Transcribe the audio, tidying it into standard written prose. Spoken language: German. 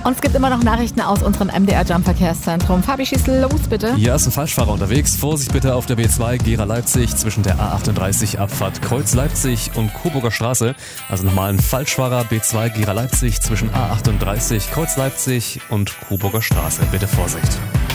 Und es gibt immer noch Nachrichten aus unserem MDR Jump Verkehrszentrum. Fabi, schieß los bitte. Hier ist ein Falschfahrer unterwegs. Vorsicht bitte auf der B2 Gera-Leipzig zwischen der A38 Abfahrt Kreuz Leipzig und Coburger Straße. Also nochmal ein Falschfahrer B2 Gera-Leipzig zwischen A38 Kreuz Leipzig und Coburger Straße. Bitte Vorsicht.